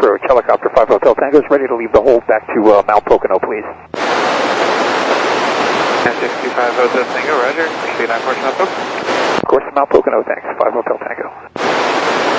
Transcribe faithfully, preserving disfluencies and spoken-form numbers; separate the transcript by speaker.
Speaker 1: approach. Helicopter five Hotel Tango is ready to leave the hold back to uh, Mount Pocono, please.
Speaker 2: nine six two five Hotel Tango, roger. Proceed on course Mount Pocono.
Speaker 1: Course to Mount Pocono, thanks. five Hotel Tango.